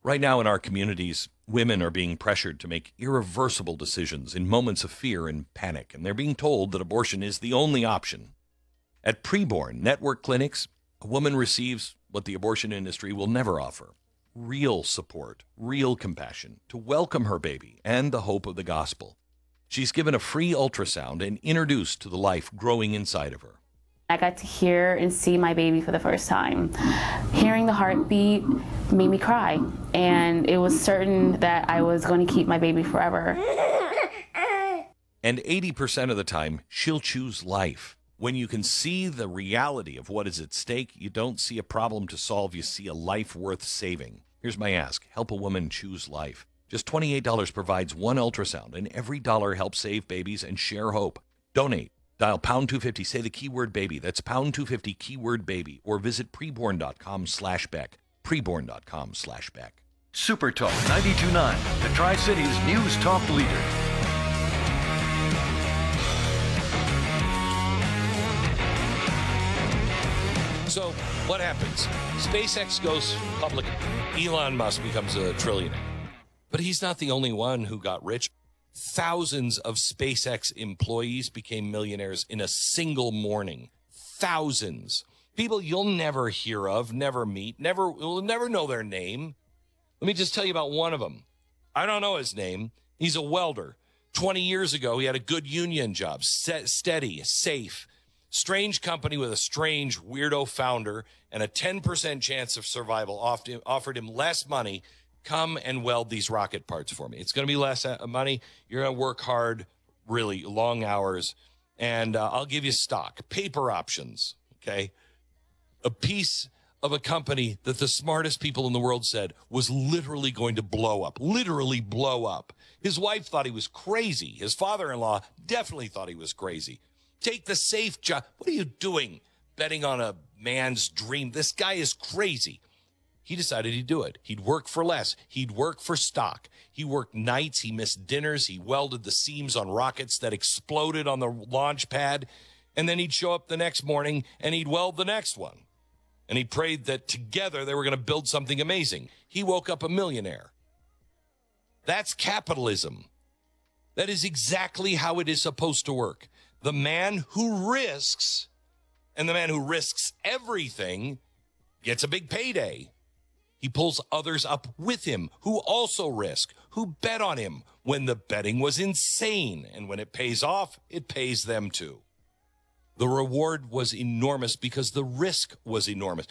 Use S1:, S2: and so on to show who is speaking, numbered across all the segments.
S1: Right now in our communities, women are being pressured to make irreversible decisions in moments of fear and panic, and they're being told that abortion is the only option. At Preborn Network Clinics, a woman receives what the abortion industry will never offer: real support, real compassion, to welcome her baby and the hope of the gospel. She's given a free ultrasound and introduced to the life growing inside of her.
S2: I got to hear and see my baby for the first time. Hearing the heartbeat made me cry, and it was certain that I was going to keep my baby forever.
S1: And 80% of the time, she'll choose life. When you can see the reality of what is at stake, you don't see a problem to solve, you see a life worth saving. Here's my ask: help a woman choose life. Just $28 provides one ultrasound, and every dollar helps save babies and share hope. Donate. Dial pound 250, say the keyword baby. That's pound 250, keyword baby. Or visit preborn.com/Beck. Preborn.com/Beck.
S3: Super Talk 92.9, the Tri-Cities News Talk leader.
S1: So, what happens? SpaceX goes public. Elon Musk becomes a trillionaire. But he's not the only one who got rich. Thousands of SpaceX employees became millionaires in a single morning. Thousands. People you'll never hear of, never meet, will never know their name. Let me just tell you about one of them. I don't know his name. He's a welder. 20 years ago, he had a good union job, steady, safe. Strange company with a strange, weirdo founder and a 10% chance of survival offered him less money. Come and weld these rocket parts for me. It's going to be less money. You're going to work hard, really long hours, and I'll give you stock, paper options, okay? A piece of a company that the smartest people in the world said was literally going to blow up, literally blow up. His wife thought he was crazy. His father-in-law definitely thought he was crazy. Take the safe job. What are you doing betting on a man's dream? This guy is crazy. He decided he'd do it. He'd work for less. He'd work for stock. He worked nights. He missed dinners. He welded the seams on rockets that exploded on the launch pad. And then he'd show up the next morning and he'd weld the next one. And he prayed that together they were going to build something amazing. He woke up a millionaire. That's capitalism. That is exactly how it is supposed to work. The man who risks, and the man who risks everything, gets a big payday. He pulls others up with him who also risk, who bet on him when the betting was insane. And when it pays off, it pays them too. The reward was enormous because the risk was enormous.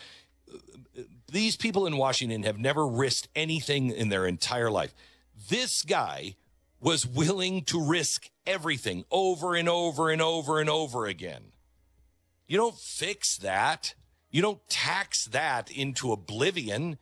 S1: These people in Washington have never risked anything in their entire life. This guy was willing to risk everything over and over and over and over again. You don't fix that. You don't tax that into oblivion.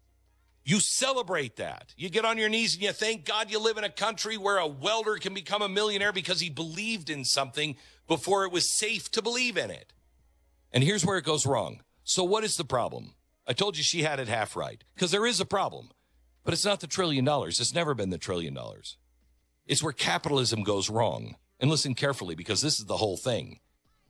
S1: You celebrate that. You get on your knees and you thank God you live in a country where a welder can become a millionaire because he believed in something before it was safe to believe in it. And here's where it goes wrong. So what is the problem? I told you she had it half right, because there is a problem, but it's not the $1 trillion. It's never been the $1 trillion. It's where capitalism goes wrong. And listen carefully, because this is the whole thing.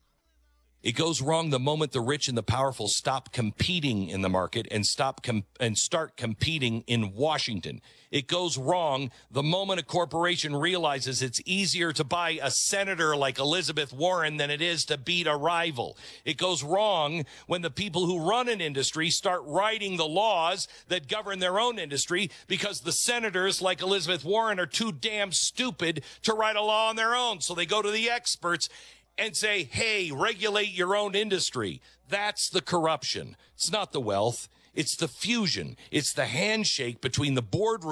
S1: It goes wrong the moment the rich and the powerful stop competing in the market and start competing in Washington. It goes wrong the moment a corporation realizes it's easier to buy a senator like Elizabeth Warren than it is to beat a rival. It goes wrong when the people who run an industry start writing the laws that govern their own industry because the senators like Elizabeth Warren are too damn stupid to write a law on their own. So they go to the experts and say, hey, regulate your own industry. That's the corruption. It's not the wealth. It's the fusion. It's the handshake between the boardroom